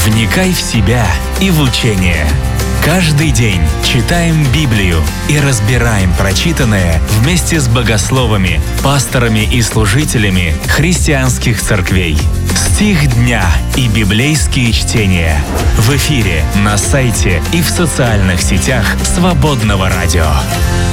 Вникай в себя и в учение. Каждый день читаем Библию и разбираем прочитанное вместе с богословами, пасторами и служителями христианских церквей. Стих дня и библейские чтения. В эфире, на сайте и в социальных сетях Свободного радио.